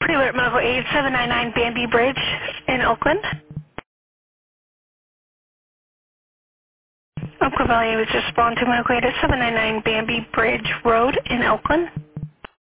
Pre-alert Medical Aid 799 Bambi Bridge in Oakland. Oakland Valley was just spawned to Medical Aid at 799 Bambi Bridge Road in Oakland.